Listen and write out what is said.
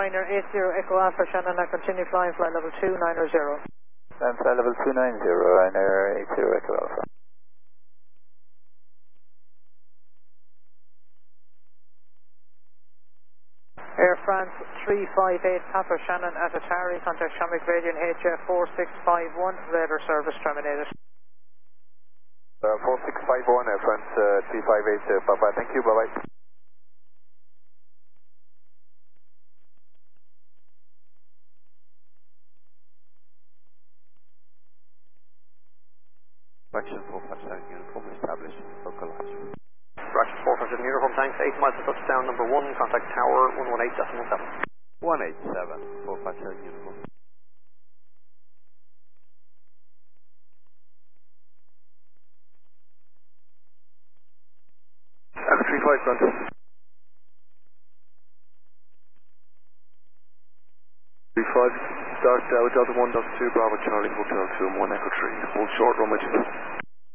Ryanair 80 Echo Alpha Shannon, I continue flying flight level 290. Flight level 290, Ryanair 80 Echo Alpha. Air France 358 Papa Shannon at Atari, contact Shamrock Radian HF 4651, radar service terminated. 4651 Air France 358 Papa, thank you, bye bye. Correction 457 uniform established, localized. Correction 457 uniform, thanks, 8 miles to touchdown number 1, contact tower 118.17. 187, 457 uniform. F35 front. 35, start Delta 1.2, Bravo Charlie, Hotel 2 and 1 Echo 3. Hold short, runway 2.